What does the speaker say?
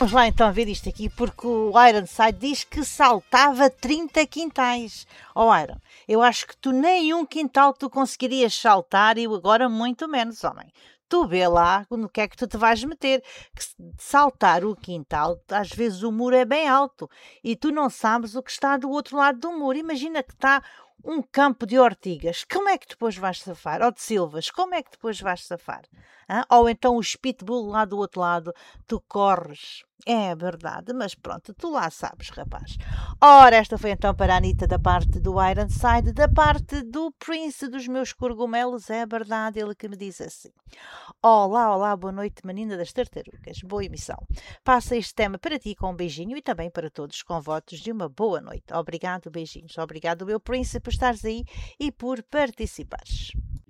Vamos lá então ver isto aqui, porque o Ironside diz que saltava 30 quintais. Iron, eu acho que tu nem um quintal tu conseguirias saltar e agora muito menos, homem. Tu vê lá no que é que tu te vais meter. Que saltar o quintal, às vezes o muro é bem alto e tu não sabes o que está do outro lado do muro. Imagina que está um campo de ortigas. Como é que depois vais safar? Ou de silvas, como é que depois vais safar? Ou então o pitbull lá do outro lado, tu corres. É verdade, mas pronto, tu lá sabes, rapaz. Ora, esta foi então para a Anitta da parte do Ironside, da parte do Prince dos meus cogumelos. É verdade, ele que me diz assim. Olá, olá, boa noite, menina das tartarugas. Boa emissão. Passa este tema para ti com um beijinho e também para todos com votos de uma boa noite. Obrigado, beijinhos. Obrigado, meu príncipe, por estares aí e por participares.